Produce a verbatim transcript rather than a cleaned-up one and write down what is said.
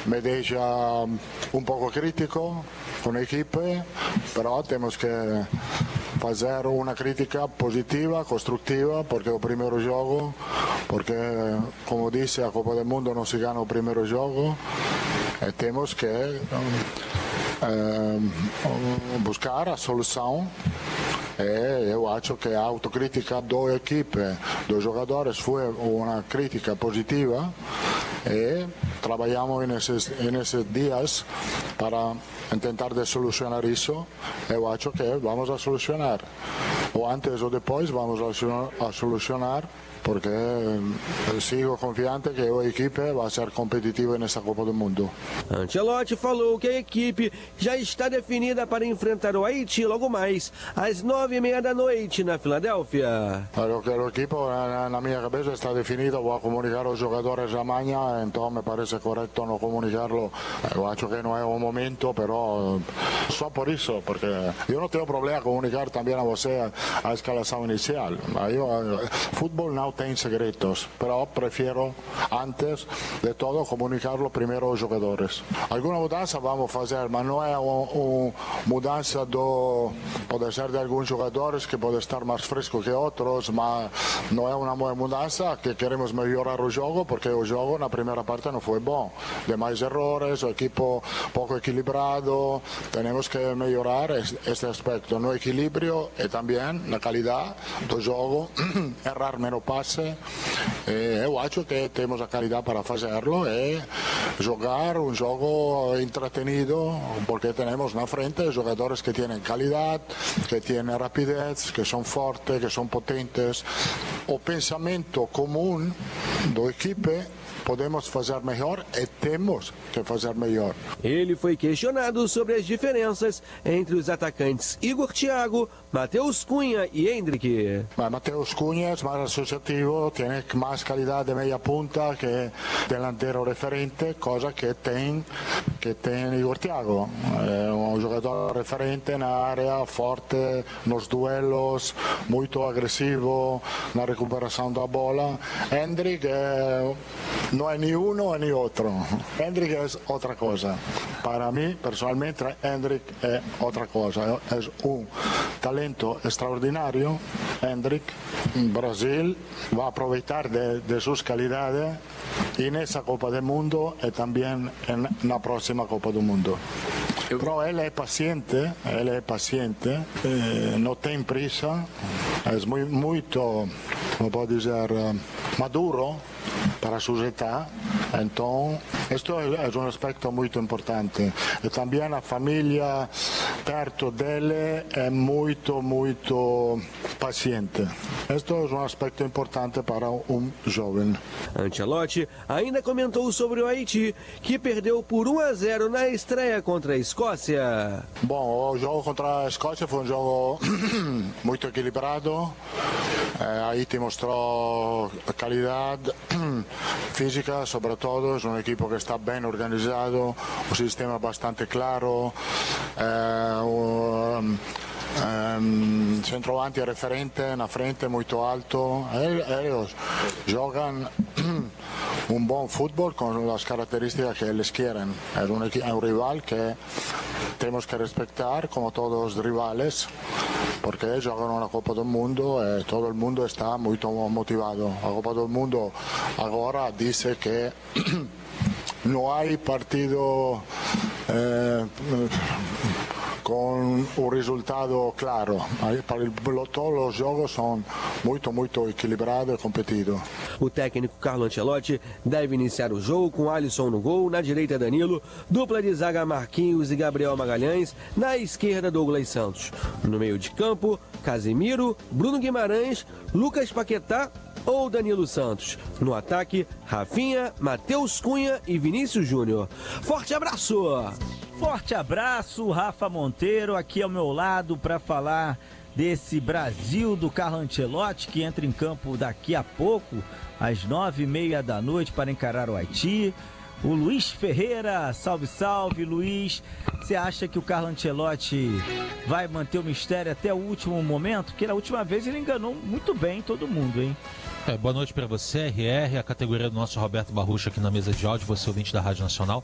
me deixa um pouco crítico com a equipe, però temos que fazer uma crítica positiva, construtiva, porque é o primeiro jogo, porque, como disse, a Copa do Mundo não se ganha o primeiro jogo, e temos que eh, buscar a solução. E eu acho que a autocrítica da equipe, dos jogadores, foi uma crítica positiva e trabalhamos nesses, nesses dias para tentar de solucionar isso. Eu acho que vamos a solucionar. Ou antes ou depois vamos a solucionar, porque sigo confiante que a equipe vai ser competitiva nessa Copa do Mundo. Ancelotti falou que a equipe já está definida para enfrentar o Haiti logo mais, às nove e meia da noite, na Filadélfia. Eu quero a equipe, na, na minha cabeça está definida, vou comunicar aos jogadores amanhã, então me parece correto não comunicarlo. Eu acho que não é o momento, però só por isso, porque eu não tenho problema em comunicar também a você a escalação inicial. Eu, futebol não tem segredos, pero prefiro antes de todo comunicarlo primeiro aos jogadores. Alguma mudança vamos fazer, mas não é uma mudança do pode ser de alguns jogadores que pode estar mais fresco que outros, mas não é uma mudança que queremos melhorar o jogo, porque o jogo na primeira parte não foi bom, demais errores, o equipo pouco equilibrado, temos que melhorar este aspecto no equilíbrio e também na qualidade do jogo, errar menos passos. Eu acho que temos a qualidade para fazerlo e jogar um jogo entretenido, porque temos na frente jogadores que têm qualidade, que têm rapidez, que são fortes, que são potentes. O pensamento comum da equipe podemos fazer melhor e temos que fazer melhor. Ele foi questionado sobre as diferenças entre os atacantes Igor Thiago, Matheus Cunha e Endrick. Matheus Cunha é mais associativo, tem mais qualidade de meia punta que delantero referente, coisa que tem que tem Igor Thiago. É um jogador referente na área, forte nos duelos, muito agressivo na recuperação da bola. Endrick é não é nem um nem outro. Endrick é outra coisa. Para mim, personalmente, Endrick é outra coisa. É um talento extraordinário. Endrick, Brasil, vai aproveitar de, de suas qualidades e nessa Copa do Mundo e também na próxima Copa do Mundo. Però ele é paciente, ele é paciente, eh, não tem pressa, é muito, muito como pode dizer, maduro para a sua idade. Então, isto é um aspecto muito importante. E também a família perto dele é muito, muito paciente. Isto é um aspecto importante para um jovem. Ancelotti ainda comentou sobre o Haiti, que perdeu por um a zero na estreia contra a Escócia. Bom, o jogo contra a Escócia foi um jogo muito equilibrado. A Haiti mostrou qualidade física, sobretudo, é um equipo que está bem organizado, um sistema bastante claro, eh, um, um, centroavante referente na frente, muito alto. Eles jogam um bom futebol com as características que eles querem. É um, é um rival que temos que respeitar, como todos os rivais, porque jogam na Copa do Mundo e todo o mundo está muito motivado. A Copa do Mundo agora diz que não há partido eh, com o resultado claro. Todos os jogos são muito, muito equilibrados e competidos. O técnico Carlo Ancelotti deve iniciar o jogo com Alisson no gol, na direita Danilo, dupla de zaga Marquinhos e Gabriel Magalhães, na esquerda Douglas Santos. No meio de campo, Casemiro, Bruno Guimarães, Lucas Paquetá ou Danilo Santos. No ataque, Rafinha, Matheus Cunha e Vinícius Júnior. Forte abraço! Forte abraço, Rafa Monteiro, aqui ao meu lado para falar desse Brasil do Carlo Ancelotti, que entra em campo daqui a pouco, às nove e meia da noite, para encarar o Haiti. O Luiz Ferreira, salve, salve, Luiz. Você acha que o Carlo Ancelotti vai manter o mistério até o último momento? Porque na última vez ele enganou muito bem todo mundo, hein? É, boa noite para você, R R, a categoria do nosso Roberto Barrucho aqui na mesa de áudio, você ouvinte da Rádio Nacional.